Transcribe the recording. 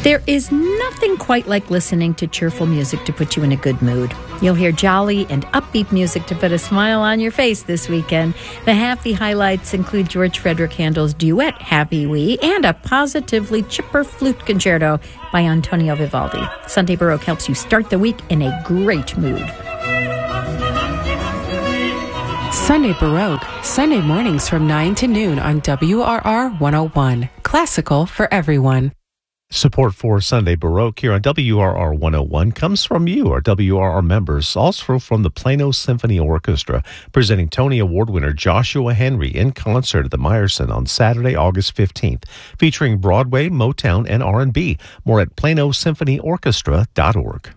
There is nothing quite like listening to cheerful music to put you in a good mood. You'll hear jolly and upbeat music to put a smile on your face this weekend. The happy highlights include George Frederick Handel's duet, Happy Wee, and a positively chipper flute concerto by Antonio Vivaldi. Sunday Baroque helps you start the week in a great mood. Sunday Baroque, Sunday mornings from 9 to noon on WRR 101. Classical for everyone. Support for Sunday Baroque here on WRR 101 comes from you, our WRR members, also from the Plano Symphony Orchestra, presenting Tony Award winner Joshua Henry in concert at the Meyerson on Saturday, August 15th, featuring Broadway, Motown, and R&B. More at planosymphonyorchestra.org.